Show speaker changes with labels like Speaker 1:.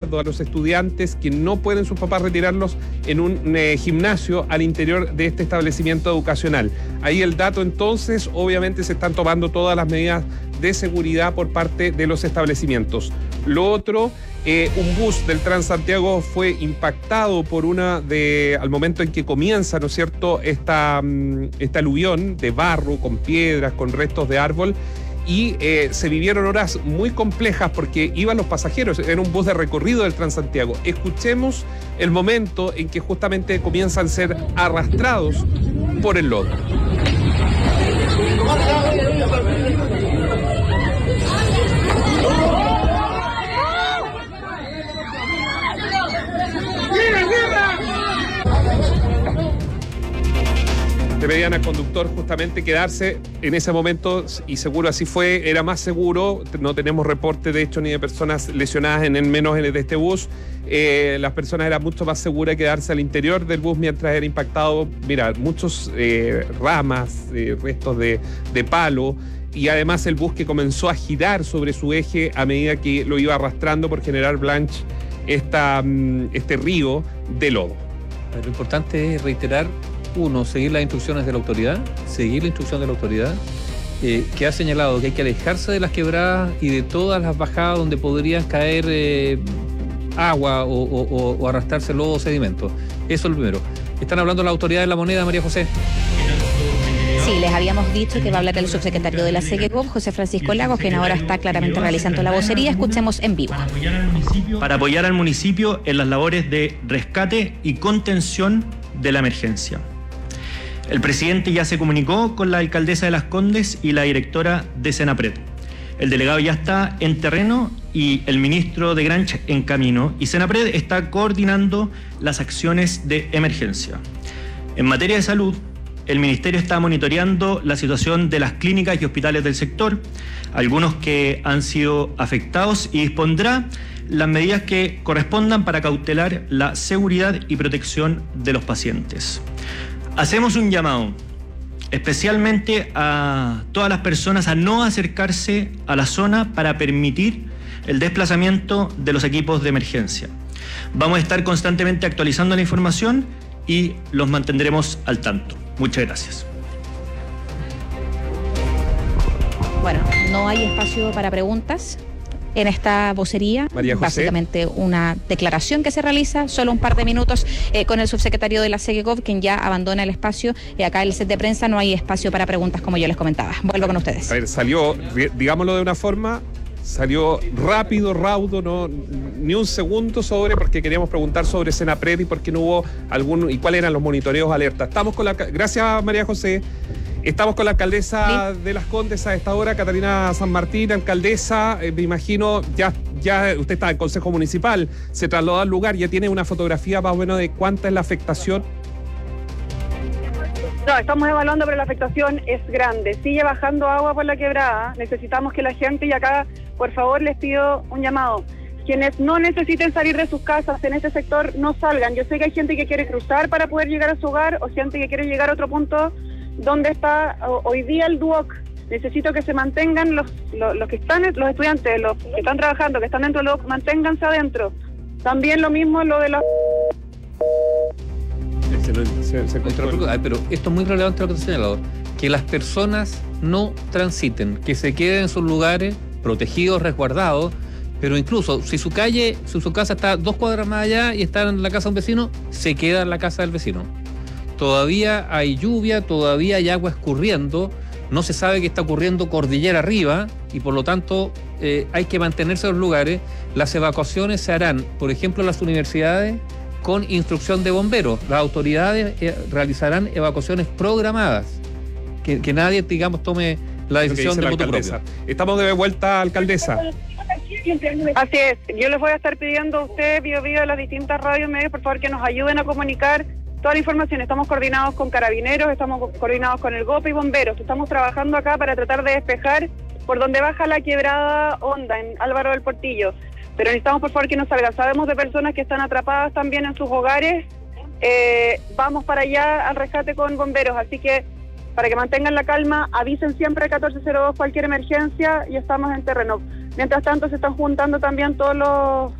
Speaker 1: resguardo a los estudiantes que no pueden sus papás retirarlos en un gimnasio al interior de este establecimiento educacional. Ahí el dato entonces, obviamente se están tomando todas las medidas de seguridad por parte de los establecimientos. Lo otro, un bus del Transantiago fue impactado por al momento en que comienza, ¿no es cierto?, esta aluvión de barro, con piedras, con restos de árbol, y se vivieron horas muy complejas porque iban los pasajeros, era un bus de recorrido del Transantiago. Escuchemos el momento en que justamente comienzan a ser arrastrados por el lodo. Le pedían al conductor justamente quedarse en ese momento, y seguro así fue, era más seguro. No tenemos reporte de hecho ni de personas lesionadas menos de este bus. Las personas eran mucho más seguras quedarse al interior del bus mientras era impactado. Mira, muchos ramas, restos de palo, y además el bus que comenzó a girar sobre su eje a medida que lo iba arrastrando por General Blanch este río de lodo.
Speaker 2: Lo importante es reiterar: uno, seguir las instrucciones de la autoridad, que ha señalado que hay que alejarse de las quebradas y de todas las bajadas donde podrían caer agua o arrastrarse lodo o sedimentos. Eso es lo primero. Están hablando las autoridades de La Moneda, María José.
Speaker 3: Sí, les habíamos dicho que va a hablar el subsecretario de la SEGECOP, José Francisco Lagos, quien ahora está claramente realizando la vocería. Escuchemos en vivo.
Speaker 4: Para apoyar al municipio en las labores de rescate y contención de la emergencia. El presidente ya se comunicó con la alcaldesa de Las Condes y la directora de Senapred. El delegado ya está en terreno y el ministro de Granch en camino, y Senapred está coordinando las acciones de emergencia. En materia de salud, el ministerio está monitoreando la situación de las clínicas y hospitales del sector, algunos que han sido afectados, y dispondrá las medidas que correspondan para cautelar la seguridad y protección de los pacientes. Hacemos un llamado especialmente a todas las personas a no acercarse a la zona para permitir el desplazamiento de los equipos de emergencia. Vamos a estar constantemente actualizando la información y los mantendremos al tanto. Muchas gracias.
Speaker 3: Bueno, no hay espacio para preguntas en esta vocería.
Speaker 1: María José.
Speaker 3: Básicamente una declaración que se realiza, solo un par de minutos con el subsecretario de la SEGECOP, quien ya abandona el espacio. Acá en el set de prensa no hay espacio para preguntas, como yo les comentaba. Vuelvo con ustedes.
Speaker 1: A ver, salió, digámoslo de una forma, salió rápido, raudo, no ni un segundo porque queríamos preguntar sobre Senapred y por qué no hubo y cuáles eran los monitoreos alerta. Gracias, María José. Estamos con la alcaldesa de Las Condes a esta hora, Catalina San Martín. Alcaldesa, me imagino, ya usted está en el Consejo Municipal, se trasladó al lugar, ya tiene una fotografía más o menos de cuánta es la afectación.
Speaker 5: No, estamos evaluando, pero la afectación es grande. Sigue bajando agua por la quebrada. Necesitamos que la gente, y acá, por favor, les pido un llamado. Quienes no necesiten salir de sus casas en este sector, no salgan. Yo sé que hay gente que quiere cruzar para poder llegar a su hogar, o gente que quiere llegar a otro punto donde está hoy día el DUOC. Necesito que se mantengan los que están, los estudiantes, los que están trabajando, que están dentro del DUOC, manténganse adentro. También lo mismo lo de los...
Speaker 2: Pero esto es muy relevante lo que te he señalado, que las personas no transiten, que se queden en sus lugares protegidos, resguardados, pero incluso si su casa está 2 cuadras más allá y está en la casa de un vecino, se queda en la casa del vecino. Todavía hay lluvia, todavía hay agua escurriendo, no se sabe qué está ocurriendo cordillera arriba, y por lo tanto hay que mantenerse en los lugares. Las evacuaciones se harán, por ejemplo, en las universidades, con instrucción de bomberos. Las autoridades realizarán evacuaciones programadas, que nadie, digamos, tome la decisión de motu propio.
Speaker 1: Estamos de vuelta, alcaldesa.
Speaker 5: Así es, yo les voy a estar pidiendo a ustedes, Bio de las distintas radios y medios, por favor, que nos ayuden a comunicar toda la información. Estamos coordinados con carabineros, estamos coordinados con el GOPE y bomberos. Estamos trabajando acá para tratar de despejar por donde baja la quebrada Honda, en Álvaro del Portillo. Pero necesitamos, por favor, que nos salgan. Sabemos de personas que están atrapadas también en sus hogares. Vamos para allá al rescate con bomberos, así que para que mantengan la calma, avisen siempre al 1402 cualquier emergencia, y estamos en terreno. Mientras tanto, se están juntando también todos